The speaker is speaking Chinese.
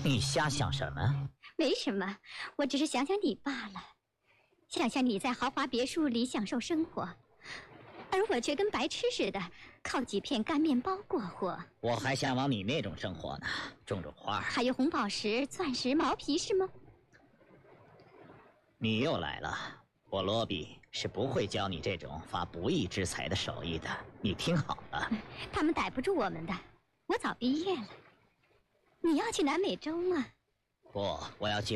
你瞎想什么？ 没什么，我只是想想你罢了。想想你在豪华别墅里享受生活，而我却跟白痴似的，靠几片干面包过活。 我还向往你那种生活呢，种花， 还有红宝石、钻石、毛皮，是吗？ 你又来了，我罗比是不会教你这种发不义之财的手艺的，你听好了。 他们逮不住我们的，我早毕业了。你要去南美洲吗？ 不，我要去